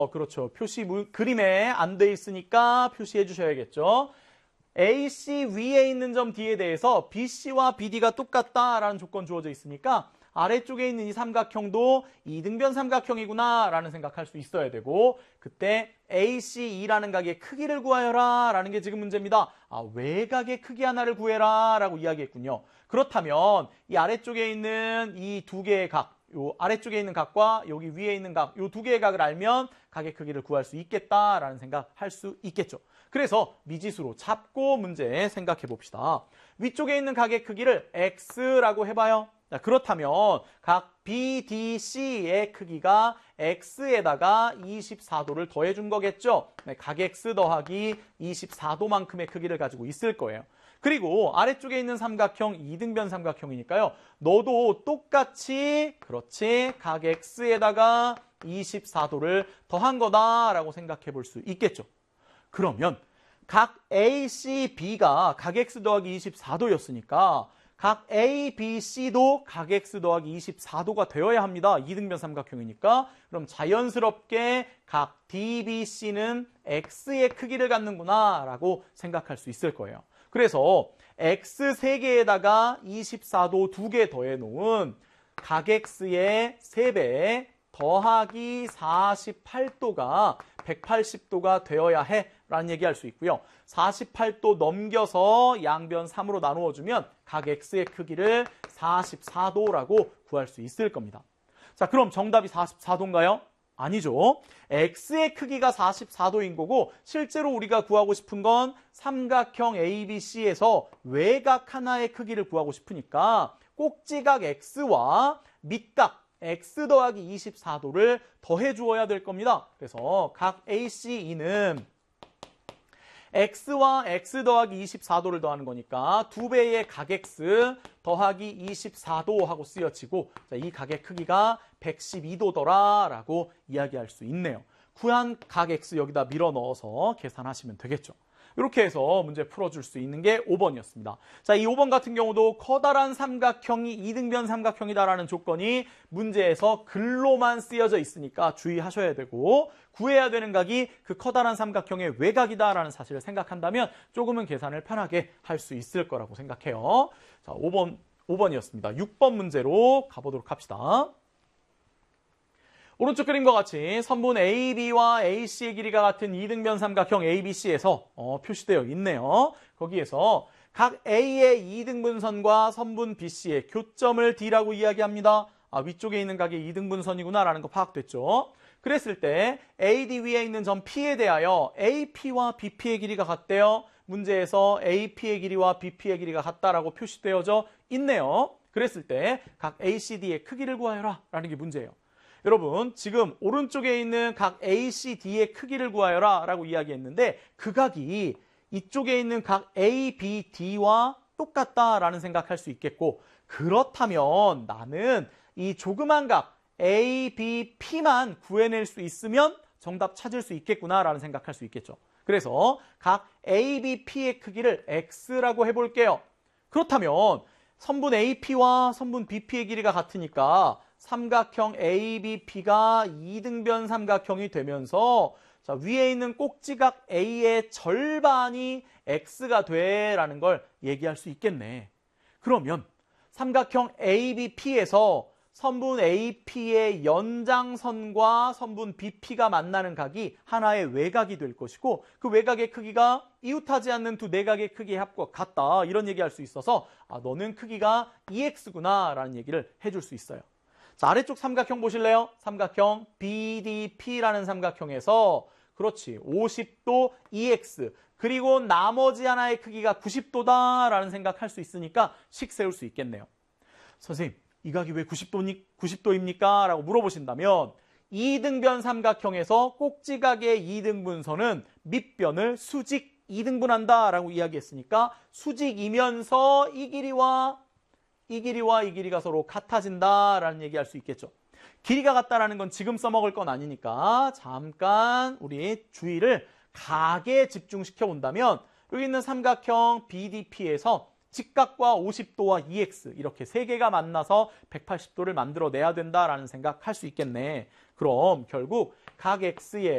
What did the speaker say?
그렇죠. 그림에 안 돼 있으니까 표시해 주셔야겠죠. AC 위에 있는 점 D에 대해서 BC와 BD가 똑같다라는 조건 주어져 있으니까 아래쪽에 있는 이 삼각형도 이등변 삼각형이구나 라는 생각할 수 있어야 되고, 그때 ACE라는 각의 크기를 구하여라 라는 게 지금 문제입니다. 외곽의 크기 하나를 구해라 라고 이야기했군요. 그렇다면 이 아래쪽에 있는 이 두 개의 각, 요 아래쪽에 있는 각과 여기 위에 있는 각, 요 두 개의 각을 알면 각의 크기를 구할 수 있겠다라는 생각할 수 있겠죠. 그래서 미지수로 잡고 문제 생각해 봅시다. 위쪽에 있는 각의 크기를 X라고 해봐요. 자, 그렇다면 각 BDC의 크기가 X에다가 24도를 더해준 거겠죠. 네, 각 X 더하기 24도만큼의 크기를 가지고 있을 거예요. 그리고 아래쪽에 있는 삼각형 이등변 삼각형이니까요. 너도 똑같이 그렇지 각 X에다가 24도를 더한 거다라고 생각해 볼 수 있겠죠. 그러면 각 ACB가 각 X 더하기 24도였으니까 각 ABC도 각 X 더하기 24도가 되어야 합니다. 이등변 삼각형이니까. 그럼 자연스럽게 각 DBC는 X의 크기를 갖는구나 라고 생각할 수 있을 거예요. 그래서 X 3개에다가 24도 2개 더해 놓은 각 X의 3배 더하기 48도가 180도가 되어야 해 라는 얘기할 수 있고요. 48도 넘겨서 양변 3으로 나누어주면 각 X의 크기를 44도라고 구할 수 있을 겁니다. 자, 그럼 정답이 44도인가요? 아니죠. X의 크기가 44도인 거고 실제로 우리가 구하고 싶은 건 삼각형 ABC에서 외곽 하나의 크기를 구하고 싶으니까 꼭지각 X와 밑각 X 더하기 24도를 더해 주어야 될 겁니다. 그래서 각 ACE는 X와 X 더하기 24도를 더하는 거니까 2배의 각 X 더하기 24도 하고 쓰여지고, 자, 이 각의 크기가 112도더라 라고 이야기할 수 있네요. 구한 각 X 여기다 밀어 넣어서 계산하시면 되겠죠. 이렇게 해서 문제 풀어줄 수 있는 게 5번이었습니다. 자, 이 5번 같은 경우도 커다란 삼각형이 이등변 삼각형이다라는 조건이 문제에서 글로만 쓰여져 있으니까 주의하셔야 되고, 구해야 되는 각이 그 커다란 삼각형의 외곽이다라는 사실을 생각한다면 조금은 계산을 편하게 할 수 있을 거라고 생각해요. 자, 5번이었습니다. 6번 문제로 가보도록 합시다. 오른쪽 그림과 같이 선분 AB와 AC의 길이가 같은 이등변 삼각형 ABC에서 표시되어 있네요. 거기에서 각 A의 이등분선과 선분 BC의 교점을 D라고 이야기합니다. 위쪽에 있는 각이 이등분선이구나라는 거 파악됐죠. 그랬을 때 AD 위에 있는 점 P에 대하여 AP와 BP의 길이가 같대요. 문제에서 AP의 길이와 BP의 길이가 같다라고 표시되어져 있네요. 그랬을 때 각 ACD의 크기를 구하여라 라는 게 문제예요. 여러분, 지금 오른쪽에 있는 각 ACD의 크기를 구하여라 라고 이야기했는데 그 각이 이쪽에 있는 각 ABD와 똑같다라는 생각할 수 있겠고, 그렇다면 나는 이 조그만 각 ABP만 구해낼 수 있으면 정답 찾을 수 있겠구나라는 생각할 수 있겠죠. 그래서 각 ABP의 크기를 X라고 해볼게요. 그렇다면 선분 AP와 선분 BP의 길이가 같으니까 삼각형 ABP가 이등변 삼각형이 되면서, 자, 위에 있는 꼭지각 A의 절반이 X가 돼라는 걸 얘기할 수 있겠네. 그러면 삼각형 ABP에서 선분 AP의 연장선과 선분 BP가 만나는 각이 하나의 외곽이 될 것이고, 그 외곽의 크기가 이웃하지 않는 두 내각의 크기의 합과 같다, 이런 얘기할 수 있어서 너는 크기가 EX구나 라는 얘기를 해줄 수 있어요. 자, 아래쪽 삼각형 보실래요? 삼각형 BDP라는 삼각형에서 그렇지 50도 EX 그리고 나머지 하나의 크기가 90도다라는 생각할 수 있으니까 식 세울 수 있겠네요. 선생님, 이 각이 왜 90도입니까? 라고 물어보신다면 이등변 삼각형에서 꼭지각의 이등분선은 밑변을 수직 이등분한다 라고 이야기했으니까 수직이면서 이 길이와 이 길이가 서로 같아진다라는 얘기할 수 있겠죠. 길이가 같다라는 건 지금 써먹을 건 아니니까 잠깐 우리 주의를 각에 집중시켜 본다면 여기 있는 삼각형 BDP에서 직각과 50도와 EX 이렇게 세 개가 만나서 180도를 만들어내야 된다라는 생각할 수 있겠네. 그럼 결국 각 X의